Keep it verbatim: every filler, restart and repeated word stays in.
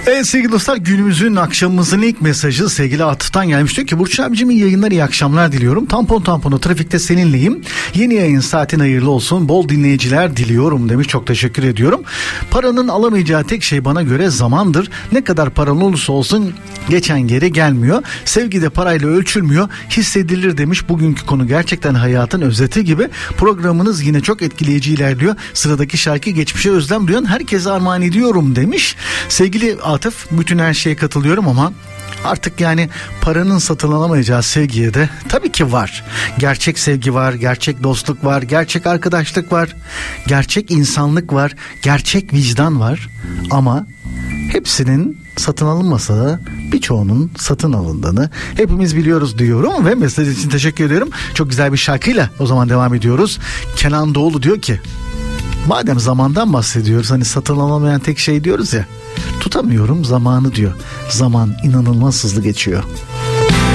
Evet sevgili dostlar, günümüzün akşamımızın ilk mesajı sevgili Atıf'tan gelmiş. Diyor ki Burç abicim iyi yayınlar, iyi akşamlar diliyorum. Tampon tampona trafikte seninleyim. Yeni yayın saatin hayırlı olsun. Bol dinleyiciler diliyorum demiş. Çok teşekkür ediyorum. Paranın alamayacağı tek şey bana göre zamandır. Ne kadar paran olursa olsun geçen geri gelmiyor. Sevgi de parayla ölçülmüyor, hissedilir demiş. Bugünkü konu gerçekten hayatın özeti gibi. Programınız yine çok etkileyici ilerliyor. Sıradaki şarkı geçmişe özlem duyan herkese armağan ediyorum demiş. Sevgili Atıf, bütün her şeye katılıyorum ama artık yani paranın satın alamayacağı sevgiye de tabii ki var. Gerçek sevgi var, gerçek dostluk var, gerçek arkadaşlık var, gerçek insanlık var, gerçek vicdan var. Ama hepsinin satın alınmasa da birçoğunun satın alındığını hepimiz biliyoruz diyorum ve mesaj için teşekkür ediyorum. Çok güzel bir şarkıyla o zaman devam ediyoruz. Kenan Doğulu diyor ki, madem zamandan bahsediyoruz, hani satın alamayan tek şey diyoruz ya, tutamıyorum zamanı diyor. Zaman inanılmaz hızlı geçiyor.